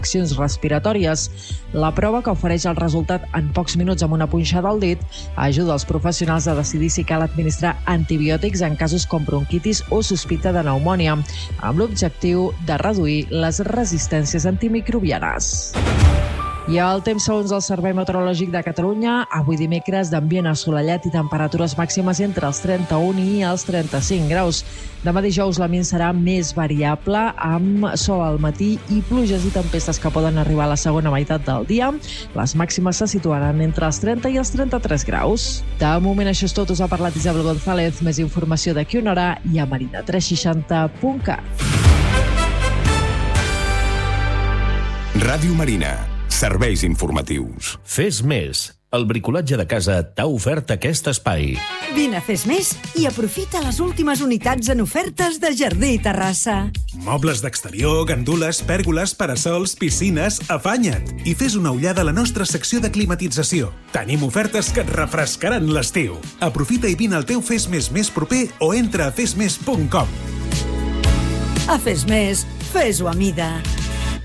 infeccions respiratòries. La prova, que ofereix el resultat en pocs minuts amb una punxada al dit, ajuda els professionals a decidir si cal administrar antibiòtics en casos com bronquitis o sospita de pneumònia, amb l'objectiu de reduir les resistències antimicrobianes. I el temps segons el Servei Meteorològic de Catalunya, avui dimecres d'ambient assolellat i temperatures màximes entre els 31 i els 35 graus. Demà dijous l'ambient serà més variable, amb sol al matí i pluges i tempestes que poden arribar a la segona meitat del dia. Les màximes se situaran entre els 30 i els 33 graus. De moment això és tot, us ha parlat Isabel González. Més informació d'aquí una hora i a marina360.cat. Ràdio Marina. Serveis informatius. Fes més. El bricolatge de casa t'ha ofert aquest espai. Vine a Fes Més i aprofita les últimes unitats en ofertes de jardí i terrassa. Mobles d'exterior, gandules, pèrgoles, parasols, piscines... Afanya't i fes una ullada a la nostra secció de climatització. Tenim ofertes que et refrescaran l'estiu. Aprofita i vine al teu Fes Més proper o entra a fesmes.com. A Fes Més, fes-ho a mida.